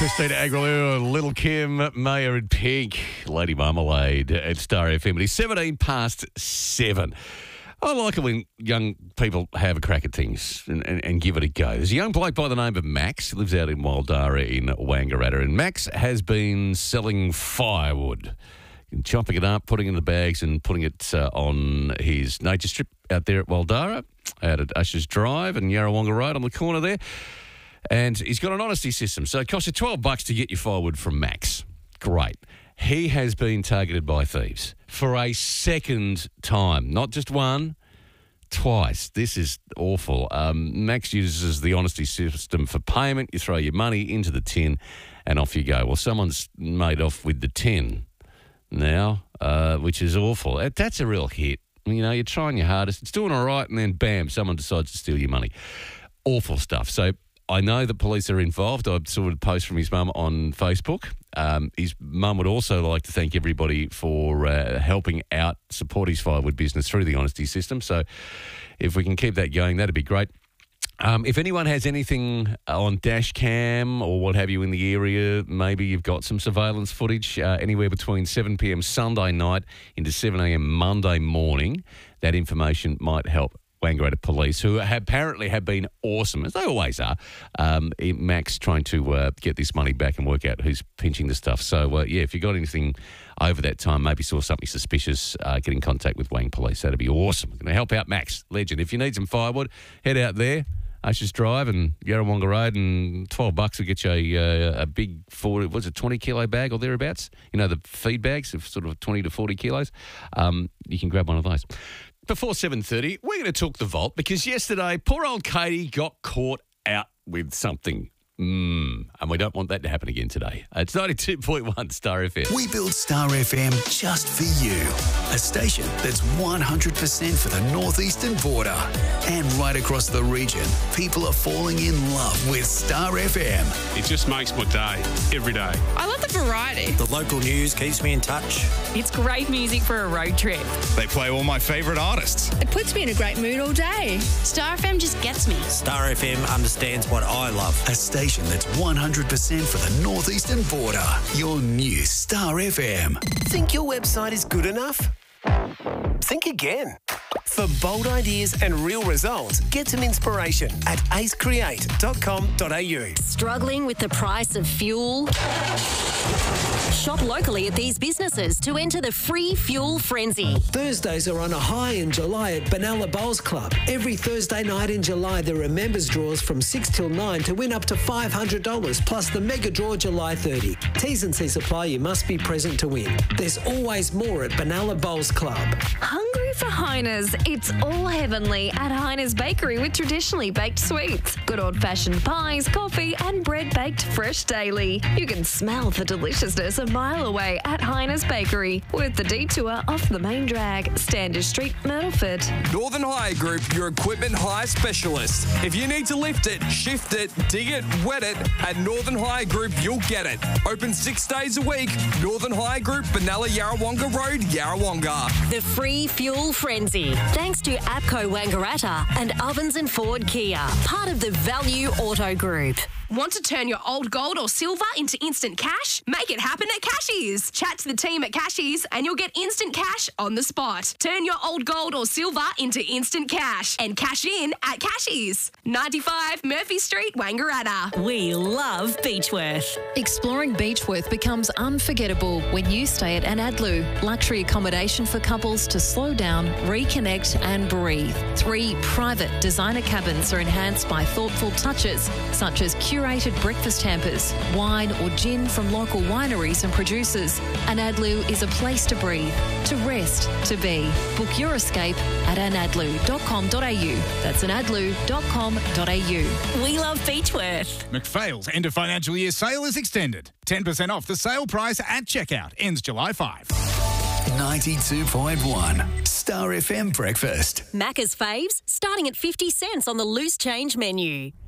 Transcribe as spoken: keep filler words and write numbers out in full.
Christina Aguilera, Little Kim, Maya and Pink, Lady Marmalade at Star F M. It is seventeen past seven. I like it when young people have a crack at things and, and, and give it a go. There's a young bloke by the name of Max who lives out in Wildara in Wangaratta, and Max has been selling firewood, chopping it up, putting it in the bags and putting it uh, on his nature strip out there at Wildara, out at Ushers Drive and Yarrawonga Road on the corner there. And he's got an honesty system, so it costs you twelve bucks to get your firewood from Max. Great. He has been targeted by thieves for a second time. Not just one, twice. This is awful. Um, Max uses the honesty system for payment. You throw your money into the tin and off you go. Well, someone's made off with the tin now, uh, which is awful. That- That's a real hit. You know, you're trying your hardest. It's doing all right, and then, bam, someone decides to steal your money. Awful stuff. So I know the police are involved. I saw a post from his mum on Facebook. Um, his mum would also like to thank everybody for uh, helping out support his firewood business through the honesty system. So if we can keep that going, that'd be great. Um, if anyone has anything on dash cam or what have you in the area, maybe you've got some surveillance footage uh, anywhere between seven p.m. Sunday night into seven a.m. Monday morning, that information might help Wangaratta Police, who have, apparently have been awesome, as they always are. Um, Max trying to uh, get this money back and work out who's pinching the stuff. So, uh, yeah, if you got anything over that time, maybe saw something suspicious, uh, get in contact with Wang Police. That'd be awesome. Going to help out Max, legend. If you need some firewood, head out there, Ushers Drive and Yarrawonga Road, and twelve bucks will get you a, uh, a big, forty, what's it, twenty kilo bag or thereabouts? You know, the feed bags of sort of twenty to forty kilos. Um, you can grab one of those. Before seven thirty, we're going to talk the vault because yesterday, poor old Katie got caught out with something. Mm, and we don't want that to happen again today. It's ninety-two point one Star F M. We built Star F M just for you. A station that's one hundred percent for the northeastern border. And right across the region, people are falling in love with Star F M. It just makes my day, every day. I love the variety. The local news keeps me in touch. It's great music for a road trip. They play all my favourite artists. It puts me in a great mood all day. Star F M just gets me. Star F M understands what I love. A station that's one hundred percent for the northeastern border. Your new Star F M. Think your website is good enough? Think again. For bold ideas and real results, get some inspiration at ace create dot com dot a u. Struggling with the price of fuel? Shop locally at these businesses to enter the free fuel frenzy. Thursdays are on a high in July at Benalla Bowls Club. Every Thursday night in July, there are members' draws from six till nine to win up to five hundred dollars, plus the mega draw July thirtieth. T's and C's apply. You must be present to win. There's always more at Benalla Bowls Club. Hungry for Heiner's? It's all heavenly at Heiner's Bakery with traditionally baked sweets. Good old-fashioned pies, coffee and bread baked fresh daily. You can smell the deliciousness a mile away at Heiner's Bakery with the detour off the main drag, Standish Street, Myrtleford. Northern Hire Group, your equipment hire specialist. If you need to lift it, shift it, dig it, wet it, at Northern Hire Group, you'll get it. Open six days a week. Northern Hire Group, Benalla Yarrawonga Road, Yarrawonga. The free fuel frenzy. Thanks to APCO Wangaratta and Ovens and Ford Kia, part of the Value Auto Group. Want to turn your old gold or silver into instant cash? Make it happen at Cashies. Chat to the team at Cashies and you'll get instant cash on the spot. Turn your old gold or silver into instant cash and cash in at Cashies. ninety-five Murphy Street, Wangaratta. We love Beechworth. Exploring Beechworth becomes unforgettable when you stay at Anadlu, luxury accommodation for couples to slow down, reconnect and breathe. Three private designer cabins are enhanced by thoughtful touches such as curated breakfast hampers, wine or gin from local wineries and producers. Anadlu is a place to breathe, to rest, to be. Book your escape at anadlu dot com dot a u. That's anadlu dot com dot a u. We love Beechworth. McPhail's end of financial year sale is extended. ten percent off the sale price at checkout. Ends July fifth. ninety-two point one Star F M Breakfast. Macca's faves starting at fifty cents on the loose change menu.